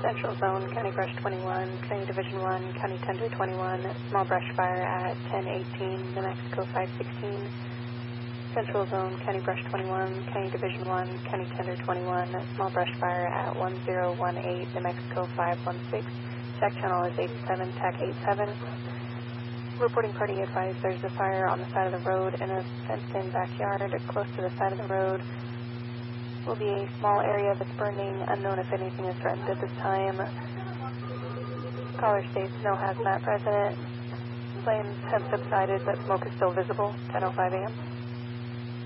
Central Zone, County Brush 21, County Division 1, County Tender 21, small brush fire at 1018, New Mexico 516. Central Zone, County Brush 21, County Division 1, County Tender 21, small brush fire at 1018, New Mexico 516. Check channel is 87, TAC 87. Reporting party advised there's a fire on the side of the road in a fenced-in backyard close to the side of the road. Will be a small area that's burning, unknown if anything is threatened at this time. Caller states no hazmat present. Flames have subsided, but smoke is still visible. 10:05 a.m.